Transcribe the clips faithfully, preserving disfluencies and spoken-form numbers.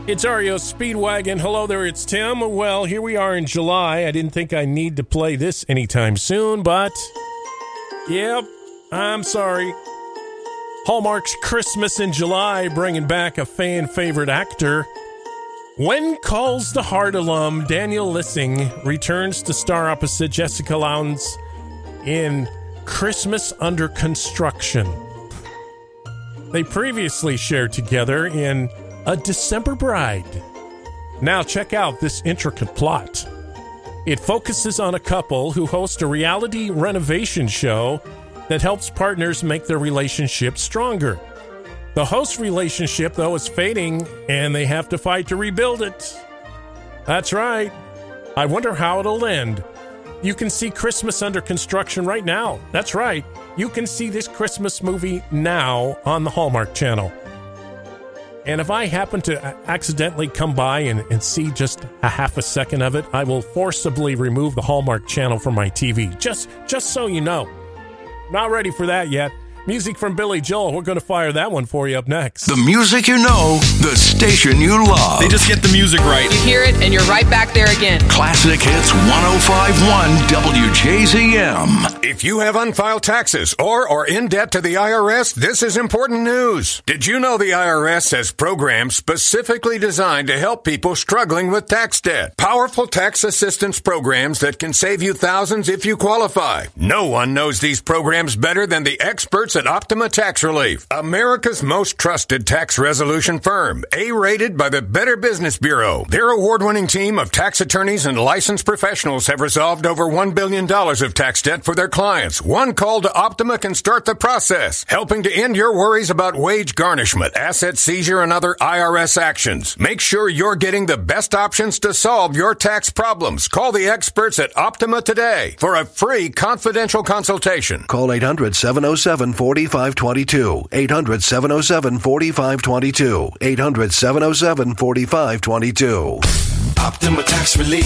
It's R E O Speedwagon. Hello there, it's Tim. Well, here we are in July. I didn't think I need to play this anytime soon, but yep, I'm sorry. Hallmark's Christmas in July, bringing back a fan-favorite actor. When Calls the Heart alum Daniel Lissing returns to star opposite Jessica Lowndes in Christmas Under Construction. They previously shared together in A December Bride. Now check out this intricate plot. It focuses on a couple who host a reality renovation show that helps partners make their relationship stronger. The host relationship, though, is fading, and they have to fight to rebuild it. That's right. I wonder how it'll end. You can see Christmas Under Construction right now. That's right. You can see this Christmas movie now on the Hallmark Channel. And if I happen to accidentally come by and, and see just a half a second of it, I will forcibly remove the Hallmark Channel from my T V. Just, just so you know. Not ready for that yet. Music from Billy Joel. We're going to fire that one for you up next. The music you know, the station you love. They just get the music right. You hear it, and you're right back there again. Classic Hits one oh five point one W J Z M. If you have unfiled taxes or are in debt to the I R S, this is important news. Did you know the I R S has programs specifically designed to help people struggling with tax debt? Powerful tax assistance programs that can save you thousands if you qualify. No one knows these programs better than the experts at Optima Tax Relief, America's most trusted tax resolution firm, A-rated by the Better Business Bureau. Their award-winning team of tax attorneys and licensed professionals have resolved over one billion dollars of tax debt for their clients. One call to Optima can start the process, helping to end your worries about wage garnishment, asset seizure, and other I R S actions. Make sure you're getting the best options to solve your tax problems. Call the experts at Optima today for a free confidential consultation. Call eight hundred, seven oh seven, four five two two. eight hundred, seven oh seven, four five two two. eight hundred, seven oh seven, four five two two. Optima Tax Relief.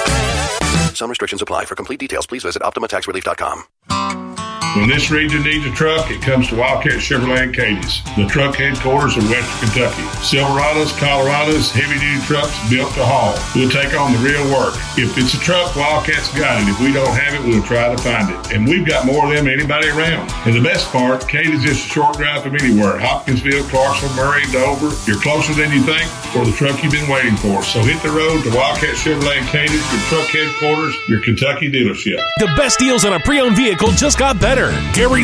Some restrictions apply. For complete details, please visit optima tax relief dot com. When this region needs a truck, it comes to Wildcat Chevrolet in Cadiz, the truck headquarters of Western Kentucky. Silverados, Colorados, heavy-duty trucks built to haul. We'll take on the real work. If it's a truck, Wildcat's got it. If we don't have it, we'll try to find it. And we've got more of them than anybody around. And the best part, Cadiz is just a short drive from anywhere. Hopkinsville, Clarksville, Murray, Dover. You're closer than you think for the truck you've been waiting for. So hit the road to Wildcat Chevrolet in Cadiz, your truck headquarters, your Kentucky dealership. The best deals on a pre-owned vehicle just got better. Gary